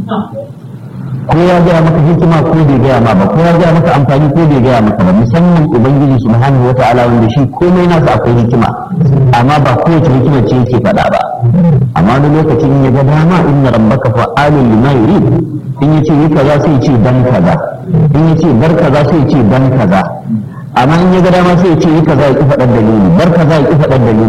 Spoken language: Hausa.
ko ya gaya maka hikima ko bai gaya ma ba, ko ya gaya maka amfani ko bai gaya maka ba, musamman ubangiji subhanahu wata'ala wanda shi komai nasa akwai hikima, amma ba kowace hikima ce yake faɗa ba. Amma wani lokacin in ya ga dama inna rabbaka fa'alun lima yurid, in yace yi kaza sai ce dan kaza, in yace bar kaza sai ce dan kaza, amma in ya ga dama sai ce yi kaza ya ki faɗar dalili, bar kaza ya ki faɗar dalili.